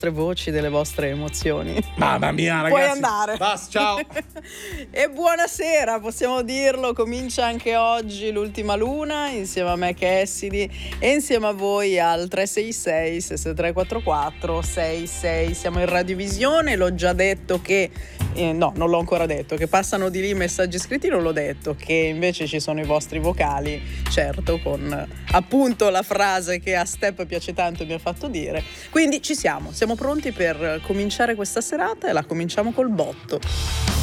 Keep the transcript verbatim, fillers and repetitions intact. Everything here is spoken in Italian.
voci, delle vostre emozioni. Mamma mia, ragazzi. Puoi andare. Basta, ciao. E buonasera, possiamo dirlo, comincia anche oggi l'ultima luna insieme a me Cassidy e insieme a voi al tre sei sei sei tre quattro quattro sei sei. Siamo in radiovisione, l'ho già detto che eh, no, non l'ho ancora detto, che passano di lì messaggi scritti, non l'ho detto, che invece ci sono i vostri vocali, certo, con appunto la frase che a Step piace tanto e mi ha fatto dire. Quindi ci siamo, siamo pronti per cominciare questa serata e la cominciamo col botto.